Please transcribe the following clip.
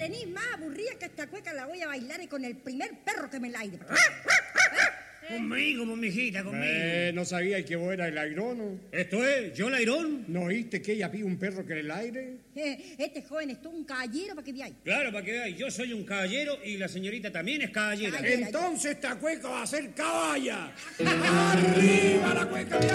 tenís más aburrida que esta cueca la voy a bailar y con el primer perro que me la aire. Conmigo, mijita, conmigo. ¿No sabíais que vos eras el airono? ¿Esto es? ¿Yo el airón? ¿No oíste que ella pide un perro que en el aire? Este joven es todo un caballero para que veáis. Claro, para que veáis. Yo soy un caballero y la señorita también es caballera. Caballera. Entonces esta cueca va a ser caballa. ¡Arriba la cueca!